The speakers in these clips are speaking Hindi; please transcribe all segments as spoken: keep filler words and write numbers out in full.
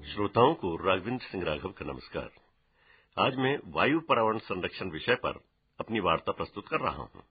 श्रोताओं को राघवेंद्र सिंह राघव का नमस्कार। आज मैं वायु पर्यावरण संरक्षण विषय पर अपनी वार्ता प्रस्तुत कर रहा हूं।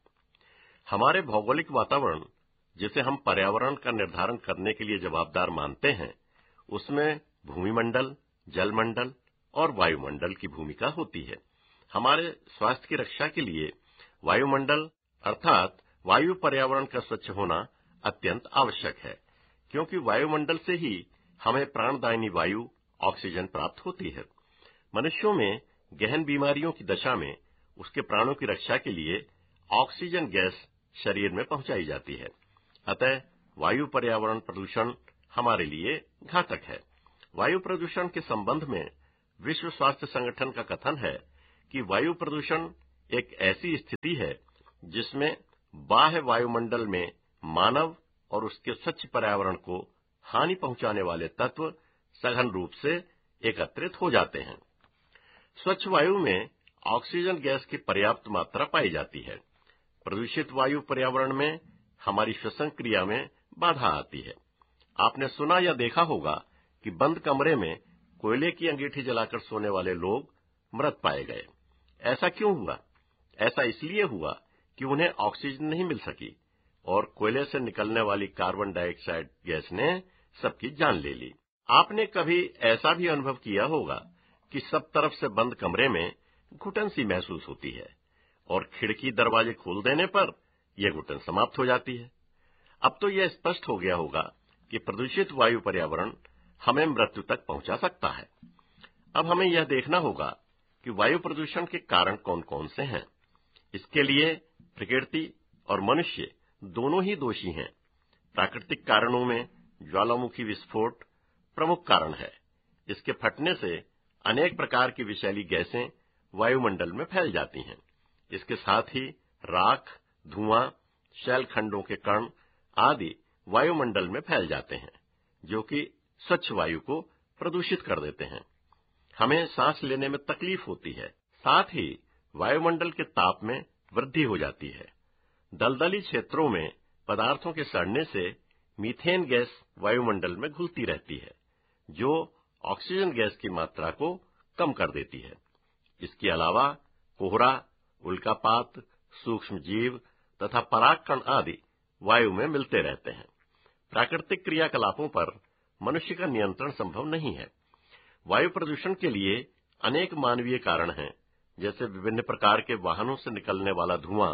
हमारे भौगोलिक वातावरण, जिसे हम पर्यावरण का निर्धारण करने के लिए जवाबदार मानते हैं, उसमें भूमिमंडल, जलमंडल और वायुमंडल की भूमिका होती है। हमारे स्वास्थ्य की रक्षा के लिए वायुमंडल अर्थात वायु पर्यावरण का स्वच्छ होना अत्यंत आवश्यक है, क्योंकि वायुमंडल से ही हमें प्राणदायिनी वायु ऑक्सीजन प्राप्त होती है। मनुष्यों में गहन बीमारियों की दशा में उसके प्राणों की रक्षा के लिए ऑक्सीजन गैस शरीर में पहुंचाई जाती है। अतः वायु पर्यावरण प्रदूषण हमारे लिए घातक है। वायु प्रदूषण के संबंध में विश्व स्वास्थ्य संगठन का कथन है कि वायु प्रदूषण एक ऐसी स्थिति है जिसमें बाह्य वायुमंडल में मानव और उसके स्वच्छ पर्यावरण को हानि पहुंचाने वाले तत्व सघन रूप से एकत्रित हो जाते हैं। स्वच्छ वायु में ऑक्सीजन गैस की पर्याप्त मात्रा पाई जाती है। प्रदूषित वायु पर्यावरण में हमारी श्वसन क्रिया में बाधा आती है। आपने सुना या देखा होगा कि बंद कमरे में कोयले की अंगीठी जलाकर सोने वाले लोग मृत पाए गए। ऐसा क्यों हुआ? ऐसा इसलिए हुआ कि उन्हें ऑक्सीजन नहीं मिल सकी और कोयले से निकलने वाली कार्बन डाइऑक्साइड गैस ने सबकी जान ले ली। आपने कभी ऐसा भी अनुभव किया होगा कि सब तरफ से बंद कमरे में घुटन सी महसूस होती है और खिड़की दरवाजे खोल देने पर यह घुटन समाप्त हो जाती है। अब तो यह स्पष्ट हो गया होगा कि प्रदूषित वायु पर्यावरण हमें मृत्यु तक पहुंचा सकता है। अब हमें यह देखना होगा कि वायु प्रदूषण के कारण कौन कौन से हैं। इसके लिए प्रकृति और मनुष्य दोनों ही दोषी हैं। प्राकृतिक कारणों में ज्वालामुखी विस्फोट प्रमुख कारण है। इसके फटने से अनेक प्रकार की विषैली गैसें वायुमंडल में फैल जाती हैं। इसके साथ ही राख, धुआं, शैलखंडों के कण आदि वायुमंडल में फैल जाते हैं, जो कि स्वच्छ वायु को प्रदूषित कर देते हैं। हमें सांस लेने में तकलीफ होती है। साथ ही वायुमंडल के ताप में वृद्धि हो जाती है। दलदली क्षेत्रों में पदार्थों के सड़ने से मीथेन गैस वायुमंडल में घुलती रहती है, जो ऑक्सीजन गैस की मात्रा को कम कर देती है। इसके अलावा कोहरा, उल्कापात, सूक्ष्म जीव तथा परागकण आदि वायु में मिलते रहते हैं। प्राकृतिक क्रियाकलापों पर मनुष्य का नियंत्रण संभव नहीं है। वायु प्रदूषण के लिए अनेक मानवीय कारण हैं, जैसे विभिन्न प्रकार के वाहनों से निकलने वाला धुआं।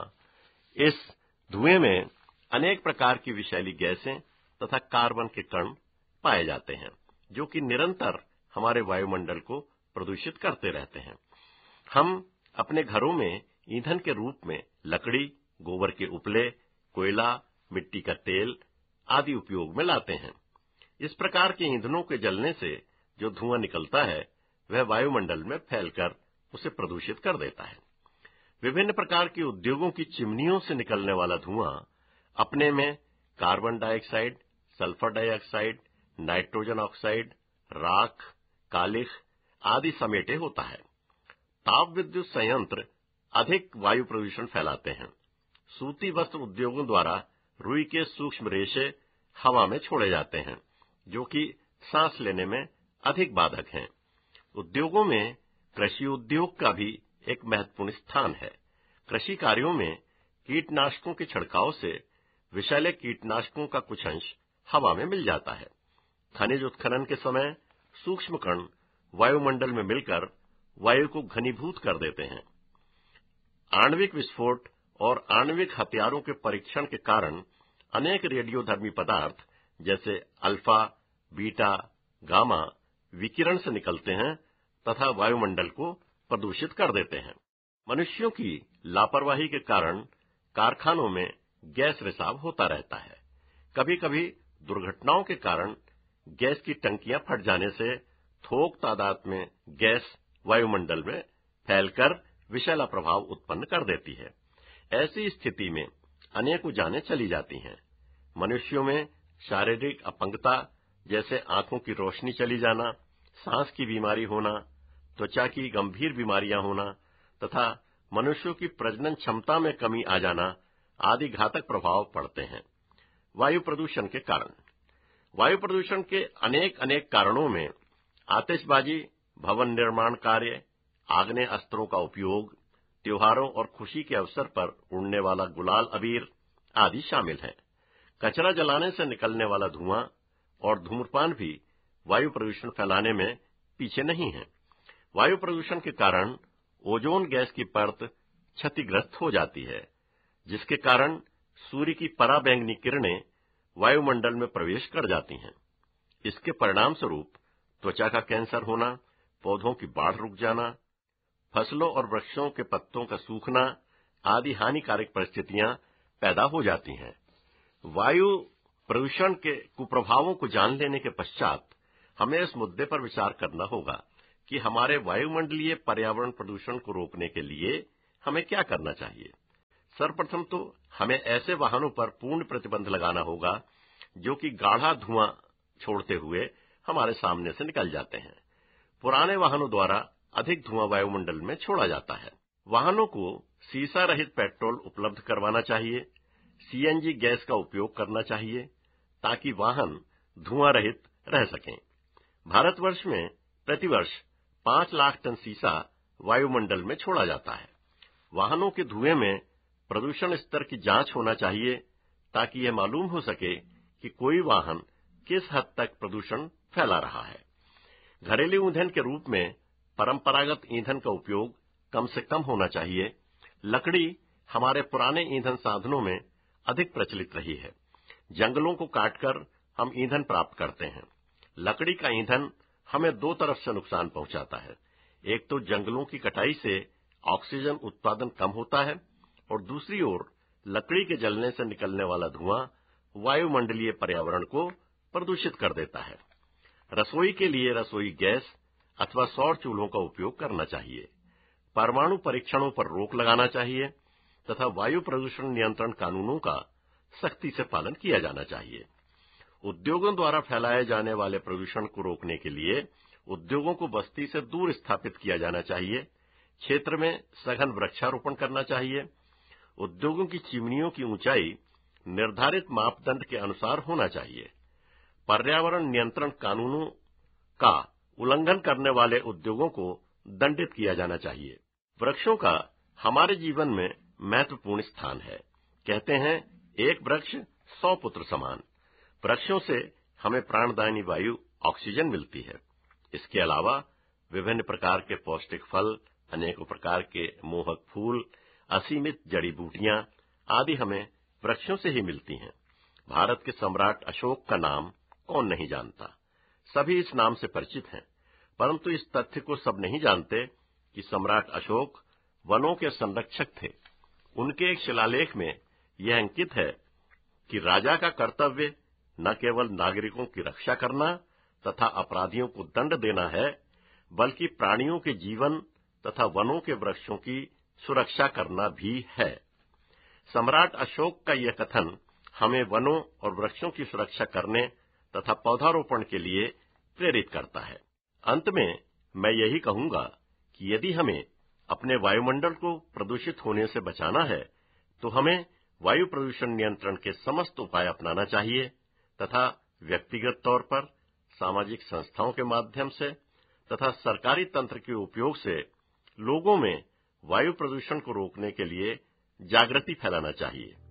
इस धुएं में अनेक प्रकार की विषैली गैसें तथा कार्बन के कण पाए जाते हैं, जो कि निरंतर हमारे वायुमंडल को प्रदूषित करते रहते हैं। हम अपने घरों में ईंधन के रूप में लकड़ी, गोबर के उपले, कोयला, मिट्टी का तेल आदि उपयोग में लाते हैं। इस प्रकार के ईंधनों के जलने से जो धुआं निकलता है, वह वायुमंडल में फैलकर उसे प्रदूषित कर देता है। विभिन्न प्रकार के उद्योगों की चिमनियों से निकलने वाला धुआं अपने में carbon dioxide, sulphur dioxide, nitrogen oxide, राख, कालिख आदि समेटे होता है। ताप विद्युत संयंत्र अधिक वायु प्रदूषण फैलाते हैं। सूती वस्त्र उद्योगों द्वारा रुई के सूक्ष्म रेशे हवा में छोड़े जाते हैं, जो कि सांस लेने में अधिक बाधक हैं। उद्योगों में कृषि उद्योग का भी एक महत्वपूर्ण स्थान है। कृषि कार्यों में कीटनाशकों के छिड़काव से विषैले कीटनाशकों का कुछ अंश हवा में मिल जाता है। खनिज उत्खनन के समय सूक्ष्म कण वायुमंडल में मिलकर वायु को घनीभूत कर देते हैं। आणविक विस्फोट और आणविक हथियारों के परीक्षण के कारण अनेक रेडियोधर्मी पदार्थ जैसे अल्फा, बीटा, गामा विकिरण से निकलते हैं तथा वायुमंडल को प्रदूषित कर देते हैं। मनुष्यों की लापरवाही के कारण कारखानों में गैस रिसाव होता रहता है। कभी कभी दुर्घटनाओं के कारण गैस की टंकियां फट जाने से थोक तादाद में गैस वायुमंडल में फैलकर विषैला प्रभाव उत्पन्न कर देती है। ऐसी स्थिति में अनेकों जानें चली जाती हैं। मनुष्यों में शारीरिक अपंगता जैसे आंखों की रोशनी चली जाना, सांस की बीमारी होना, त्वचा की गंभीर बीमारियां होना तथा मनुष्यों की प्रजनन क्षमता में कमी आ जाना आदि घातक प्रभाव पड़ते हैं। वायु प्रदूषण के कारण वायु प्रदूषण के अनेक अनेक कारणों में आतिशबाजी, भवन निर्माण कार्य, आग्नेय अस्त्रों का उपयोग, त्योहारों और खुशी के अवसर पर उड़ने वाला गुलाल अबीर आदि शामिल हैं। कचरा जलाने से निकलने वाला धुआं और धूम्रपान भी वायु प्रदूषण फैलाने में पीछे नहीं है। वायु प्रदूषण के कारण ओजोन गैस की परत क्षतिग्रस्त हो जाती है, जिसके कारण सूर्य की पराबैंगनी किरणें वायुमंडल में प्रवेश कर जाती हैं। इसके परिणाम स्वरूप त्वचा का कैंसर होना, पौधों की बाढ़ रुक जाना, फसलों और वृक्षों के पत्तों का सूखना आदि हानिकारक परिस्थितियां पैदा हो जाती हैं। वायु प्रदूषण के कुप्रभावों को जान लेने के पश्चात हमें इस मुद्दे पर विचार करना होगा कि हमारे वायुमंडलीय पर्यावरण प्रदूषण को रोकने के लिए हमें क्या करना चाहिए। सर्वप्रथम तो हमें ऐसे वाहनों पर पूर्ण प्रतिबंध लगाना होगा जो कि गाढ़ा धुआं छोड़ते हुए हमारे सामने से निकल जाते हैं। पुराने वाहनों द्वारा अधिक धुआं वायुमंडल में छोड़ा जाता है। वाहनों को सीसा रहित पेट्रोल उपलब्ध करवाना चाहिए। सीएनजी गैस का उपयोग करना चाहिए ताकि वाहन धुआं रहित रह सकें। भारतवर्ष में प्रतिवर्ष पांच लाख टन सीसा वायुमंडल में छोड़ा जाता है। वाहनों के धुएं में प्रदूषण स्तर की जांच होना चाहिए ताकि यह मालूम हो सके कि कोई वाहन किस हद तक प्रदूषण फैला रहा है। घरेलू ईंधन के रूप में परंपरागत ईंधन का उपयोग कम से कम होना चाहिए। लकड़ी हमारे पुराने ईंधन साधनों में अधिक प्रचलित रही है। जंगलों को काटकर हम ईंधन प्राप्त करते हैं। लकड़ी का ईंधन हमें दो तरफ से नुकसान पहुंचाता है। एक तो जंगलों की कटाई से ऑक्सीजन उत्पादन कम होता है और दूसरी ओर लकड़ी के जलने से निकलने वाला धुआं वायुमंडलीय पर्यावरण को प्रदूषित कर देता है। रसोई के लिए रसोई गैस अथवा सौर चूल्हों का उपयोग करना चाहिए। परमाणु परीक्षणों पर रोक लगाना चाहिए तथा वायु प्रदूषण नियंत्रण कानूनों का सख्ती से पालन किया जाना चाहिए। उद्योगों द्वारा फैलाए जाने वाले प्रदूषण को रोकने के लिए उद्योगों को बस्ती से दूर स्थापित किया जाना चाहिए। क्षेत्र में सघन वृक्षारोपण करना चाहिए। उद्योगों की चिमनियों की ऊंचाई निर्धारित मापदंड के अनुसार होना चाहिए। पर्यावरण नियंत्रण कानूनों का उल्लंघन करने वाले उद्योगों को दंडित किया जाना चाहिए। वृक्षों का हमारे जीवन में महत्वपूर्ण स्थान है। कहते हैं, एक वृक्ष सौ पुत्र समान। वृक्षों से हमें प्राणदायिनी वायु ऑक्सीजन मिलती है। इसके अलावा विभिन्न प्रकार के पौष्टिक फल, अनेकों प्रकार के मोहक फूल, असीमित जड़ी बूटियां आदि हमें वृक्षों से ही मिलती हैं। भारत के सम्राट अशोक का नाम कौन नहीं जानता। सभी इस नाम से परिचित हैं, परंतु इस तथ्य को सब नहीं जानते कि सम्राट अशोक वनों के संरक्षक थे। उनके एक शिलालेख में यह अंकित है कि राजा का कर्तव्य न केवल नागरिकों की रक्षा करना तथा अपराधियों को दंड देना है, बल्कि प्राणियों के जीवन तथा वनों के वृक्षों की सुरक्षा करना भी है। सम्राट अशोक का यह कथन हमें वनों और वृक्षों की सुरक्षा करने तथा पौधारोपण के लिए प्रेरित करता है। अंत में मैं यही कहूंगा कि यदि हमें अपने वायुमंडल को प्रदूषित होने से बचाना है, तो हमें वायु प्रदूषण नियंत्रण के समस्त उपाय अपनाना चाहिए तथा व्यक्तिगत तौर पर, सामाजिक संस्थाओं के माध्यम से तथा सरकारी तंत्र के उपयोग से लोगों में वायु प्रदूषण को रोकने के लिए जागृति फैलाना चाहिए।